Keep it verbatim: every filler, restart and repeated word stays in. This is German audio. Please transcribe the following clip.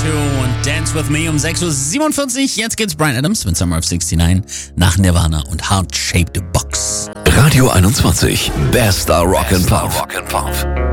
und Dance With Me um sechs Uhr siebenundvierzig. Jetzt geht's Bryan Adams mit Summer of sixty-nine nach Nirvana und Heart Shaped Box. Radio einundzwanzig, bester Rock and Pop.